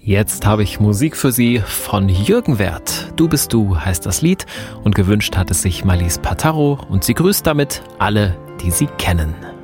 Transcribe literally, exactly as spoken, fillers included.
Jetzt habe ich Musik für Sie von Jürgen Werth. Du bist du heißt das Lied und gewünscht hat es sich Marlies Pataro und sie grüßt damit alle, die sie kennen.